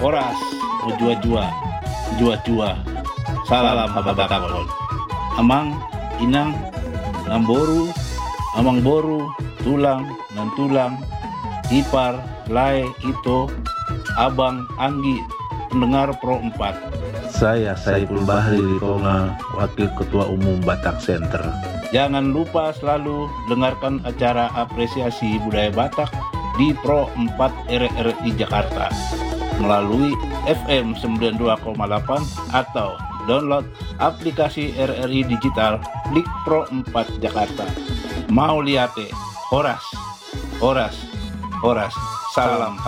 Horas, jua-jua, jua-jua, salam hababakol. Amang, inang, namboru, amang boru, tulang, nan tulang, ipar, lae, ito, abang, anggi, pendengar Pro 4. Saya Saiful Bahri Likonga, Wakil Ketua Umum Batak Center. Jangan lupa selalu dengarkan acara apresiasi budaya Batak di Pro 4 RRI Jakarta melalui FM 92,8 atau download aplikasi RRI Digital Klik Pro 4 Jakarta. Mau liate, horas, horas, horas, salam